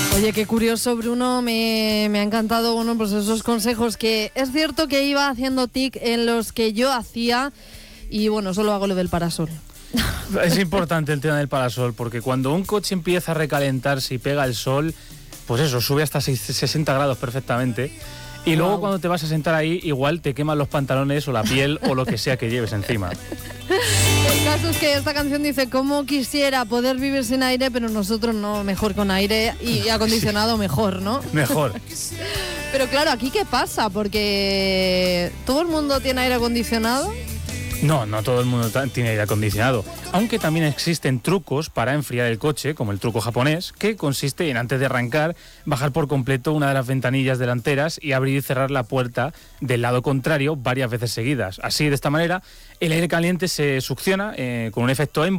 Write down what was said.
Oye, qué curioso, Bruno, me ha encantado, bueno, pues esos consejos que es cierto que iba haciendo tic en los que yo hacía y bueno, solo hago lo del parasol. Es importante el tema del parasol, porque cuando un coche empieza a recalentarse y pega el sol, pues eso, sube hasta 60 grados perfectamente. Y luego cuando te vas a sentar ahí, igual te queman los pantalones o la piel o lo que sea que lleves encima. El caso es que esta canción dice, cómo quisiera poder vivir sin aire, pero nosotros no, mejor con aire y acondicionado mejor, ¿no? Mejor. Pero claro, ¿aquí qué pasa? Porque ¿todo el mundo tiene aire acondicionado? No todo el mundo tiene aire acondicionado, aunque también existen trucos para enfriar el coche, como el truco japonés, que consiste en, antes de arrancar, bajar por completo una de las ventanillas delanteras y abrir y cerrar la puerta del lado contrario varias veces seguidas. Así, de esta manera, el aire caliente se succiona con un efecto